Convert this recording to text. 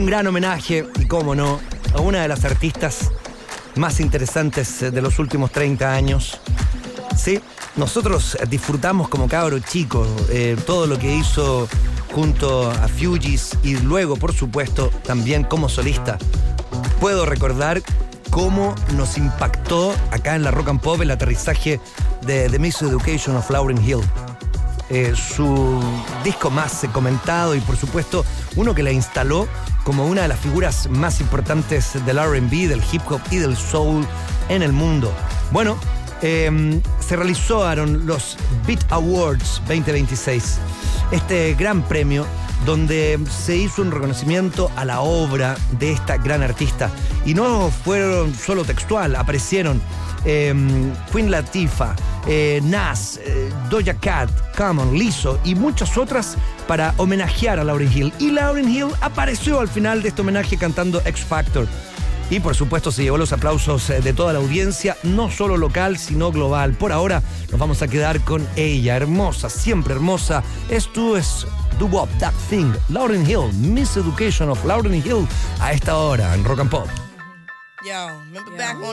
Un gran homenaje, y cómo no, a una de las artistas más interesantes de los últimos 30 años. Sí, nosotros disfrutamos como cabro chico todo lo que hizo junto a Fugees y luego, por supuesto, también como solista. Puedo recordar cómo nos impactó acá en la Rock and Pop el aterrizaje de The Miseducation of Lauryn Hill. Su disco más comentado y, por supuesto, uno que la instaló como una de las figuras más importantes del R&B, del hip hop y del soul en el mundo. Bueno, se realizaron los Beat Awards 2026, este gran premio donde se hizo un reconocimiento a la obra de esta gran artista. Y no fueron solo textual, aparecieron Queen Latifah, Nas, Doja Cat, Common, Lizzo y muchas otras para homenajear a Lauryn Hill. Y Lauryn Hill apareció al final de este homenaje cantando X Factor. Y por supuesto se llevó los aplausos de toda la audiencia, no solo local, sino global. Por ahora nos vamos a quedar con ella, hermosa, siempre hermosa. Esto es Do Wop That Thing, Lauryn Hill, Miseducation of Lauryn Hill, a esta hora en Rock and Pop. Yo, remember back on